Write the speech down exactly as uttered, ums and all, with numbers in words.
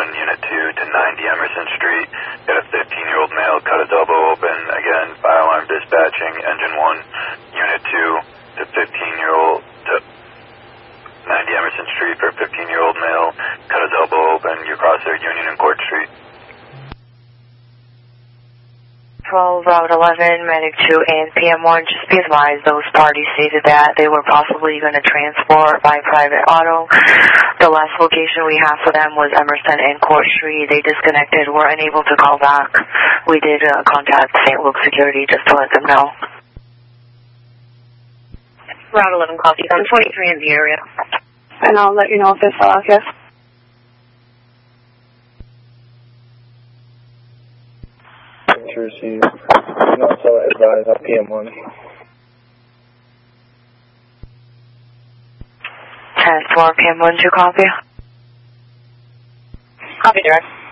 one, Unit two to ninety Emerson Street. Got a fifteen-year-old male, cut a double open. Again, fire alarm dispatching, engine one, Unit two to fifteen-year-old to ninety Emerson Street for a fifteen-year-old male, cut a double open. You cross there, Union and Court Street. twelve Route eleven, Medic two and P M one, just be advised those parties stated that they were possibly going to transport by private auto. The last location we have for them was Emerson and Court Street. They disconnected, were unable to call back. We did uh, contact Saint Luke Security just to let them know. Route eleven, copy. I'm twenty-three in the area. And I'll let you know if it's uh, yes. Received. And also advise on P M one. ten four P M one to copy. Copy, direct.